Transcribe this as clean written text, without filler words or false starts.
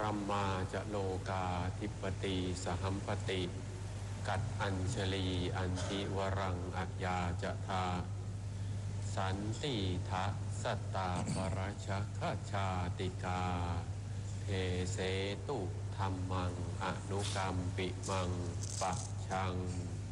รัมมาจะโลกาธิปติสหัมปติกัดอัญชลีอันติวรังอัจยาจะทาสันติทะสัตตาปราชคชาติกาเทเสตุธรรมังอนุกรรมปิมังปัจฉัง